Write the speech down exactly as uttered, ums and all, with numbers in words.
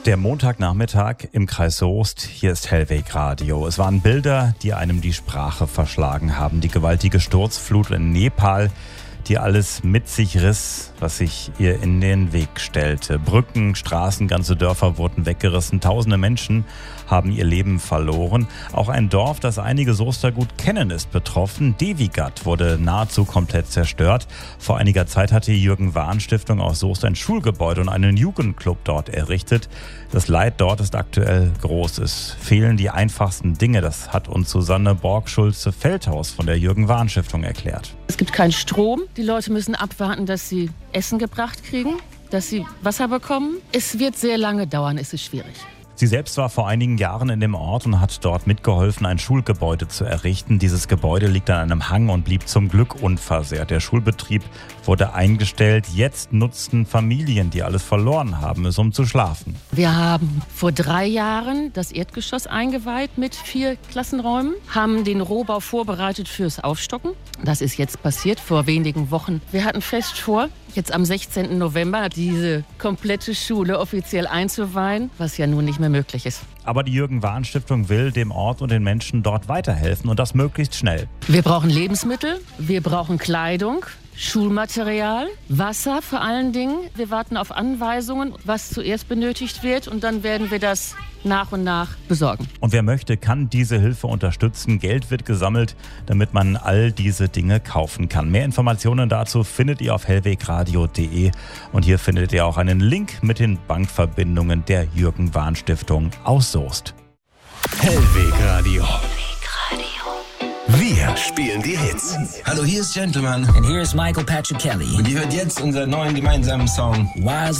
Der Montagnachmittag im Kreis Soest, hier ist Hellweg Radio. Es waren Bilder, die einem die Sprache verschlagen haben. Die gewaltige Sturzflut in Nepal, die alles mit sich riss, was sich ihr in den Weg stellte. Brücken, Straßen, ganze Dörfer wurden weggerissen. Tausende Menschen haben ihr Leben verloren. Auch ein Dorf, das einige Soester gut kennen, ist betroffen. Devigat wurde nahezu komplett zerstört. Vor einiger Zeit hatte die Jürgen-Wahn-Stiftung aus Soest ein Schulgebäude und einen Jugendclub dort errichtet. Das Leid dort ist aktuell groß. Es fehlen die einfachsten Dinge. Das hat uns Susanne Borg-Schulze-Feldhaus von der Jürgen-Wahn-Stiftung erklärt. Es gibt keinen Strom. Die Leute müssen abwarten, dass sie Essen gebracht kriegen, dass sie Wasser bekommen. Es wird sehr lange dauern, es ist schwierig. Sie selbst war vor einigen Jahren in dem Ort und hat dort mitgeholfen, ein Schulgebäude zu errichten. Dieses Gebäude liegt an einem Hang und blieb zum Glück unversehrt. Der Schulbetrieb wurde eingestellt. Jetzt nutzten Familien, die alles verloren haben, es, um zu schlafen. Wir haben vor drei Jahren das Erdgeschoss eingeweiht mit vier Klassenräumen, haben den Rohbau vorbereitet fürs Aufstocken. Das ist jetzt passiert vor wenigen Wochen. Wir hatten fest vor, jetzt am sechzehnten November diese komplette Schule offiziell einzuweihen, was ja nun nicht mehr möglich ist. Aber die Jürgen-Wahn-Stiftung will dem Ort und den Menschen dort weiterhelfen und das möglichst schnell. Wir brauchen Lebensmittel, wir brauchen Kleidung, Schulmaterial, Wasser vor allen Dingen. Wir warten auf Anweisungen, was zuerst benötigt wird, und dann werden wir das nach und nach besorgen. Und wer möchte, kann diese Hilfe unterstützen. Geld wird gesammelt, damit man all diese Dinge kaufen kann. Mehr Informationen dazu findet ihr auf hellwegradio punkt de und hier findet ihr auch einen Link mit den Bankverbindungen der Jürgen-Wahn-Stiftung aus Soest. Hellweg Radio. Wir spielen die Hits. Hallo, hier ist Gentleman. And here is Michael Patrick Kelly. Und ihr hört jetzt unseren neuen gemeinsamen Song Wild